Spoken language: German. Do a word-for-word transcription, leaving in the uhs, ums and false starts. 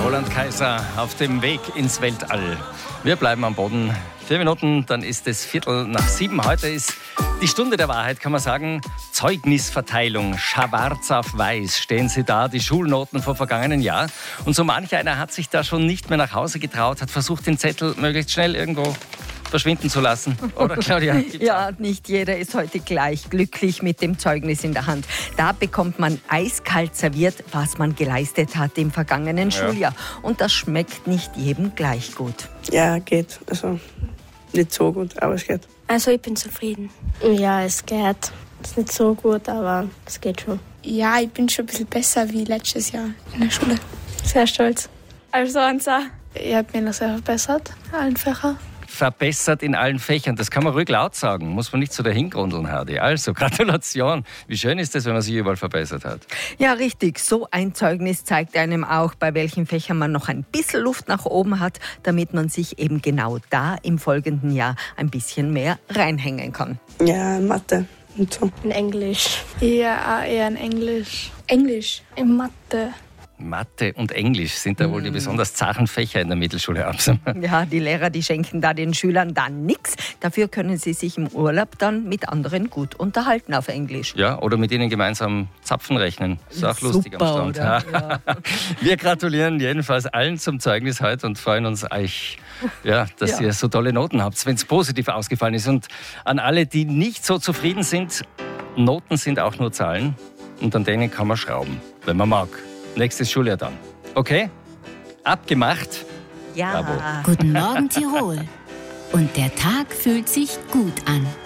Roland Kaiser auf dem Weg ins Weltall. Wir bleiben am Boden. Vier Minuten, dann ist es Viertel nach sieben. Heute ist die Stunde der Wahrheit, kann man sagen. Zeugnisverteilung, schwarz auf weiß stehen sie da, die Schulnoten vom vergangenen Jahr. Und so manch einer hat sich da schon nicht mehr nach Hause getraut, hat versucht, den Zettel möglichst schnell irgendwo verschwinden zu lassen. Oder, Claudia? Ja, nicht jeder ist heute gleich glücklich mit dem Zeugnis in der Hand. Da bekommt man eiskalt serviert, was man geleistet hat im vergangenen ja. Schuljahr. Und das schmeckt nicht jedem gleich gut. Ja, geht. Also nicht so gut, aber es geht. Also ich bin zufrieden. Ja, es geht. Es ist nicht so gut, aber es geht schon. Ja, ich bin schon ein bisschen besser wie letztes Jahr in der Schule. Sehr stolz. Also Ansa, ich habe mich noch sehr verbessert in allen Fächern. Verbessert in allen Fächern. Das kann man ruhig laut sagen. Muss man nicht so dahingrundeln, Hardy. Also, Gratulation. Wie schön ist es, wenn man sich überall verbessert hat. Ja, richtig. So ein Zeugnis zeigt einem auch, bei welchen Fächern man noch ein bisschen Luft nach oben hat, damit man sich eben genau da im folgenden Jahr ein bisschen mehr reinhängen kann. Ja, Mathe und so. In Englisch. Ja, eher in Englisch. Englisch. In Mathe. Mathe und Englisch sind da wohl die besonders zachen Fächer in der Mittelschule. Ja, die Lehrer, die schenken da den Schülern dann nichts. Dafür können sie sich im Urlaub dann mit anderen gut unterhalten auf Englisch. Ja, oder mit ihnen gemeinsam Zapfen rechnen. Ist auch Super, lustig am Stand. Oder? Ja. Wir gratulieren jedenfalls allen zum Zeugnis heute und freuen uns euch, ja, dass ja. ihr so tolle Noten habt, wenn es positiv ausgefallen ist. Und an alle, die nicht so zufrieden sind, Noten sind auch nur Zahlen und an denen kann man schrauben, wenn man mag. Nächstes Schuljahr dann. Okay? Abgemacht? Ja. Bravo. Guten Morgen, Tirol. Und der Tag fühlt sich gut an.